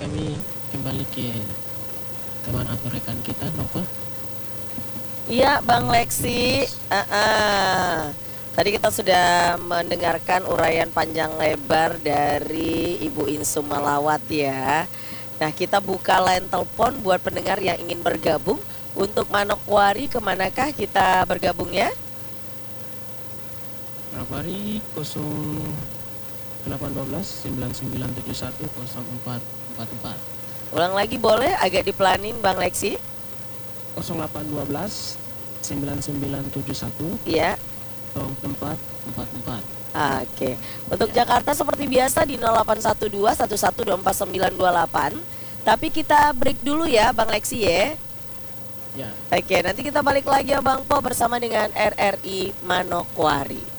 kami kembali ke teman atau rekan kita, Nova. Iya, Bang Lexi. Tadi kita sudah mendengarkan uraian panjang lebar dari Ibu Insum Malawat ya. Nah, kita buka line telepon buat pendengar yang ingin bergabung. Untuk Manokwari, kemanakah kita bergabungnya? Manokwari 0812 9971 0444. Ulang lagi boleh, agak dipelanin Bang Lexi. 0812 9971 Iya. 0444. Oke. Untuk Jakarta seperti biasa di 0812 1124 928. Tapi kita break dulu ya Bang Lexi ya. Ya. Oke, nanti kita balik lagi ya Bang Po bersama dengan RRI Manokwari.